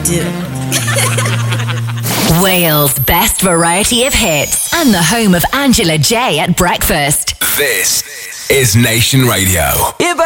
do. Wales' best variety of hits and the home of Angela J at breakfast. This is Nation Radio.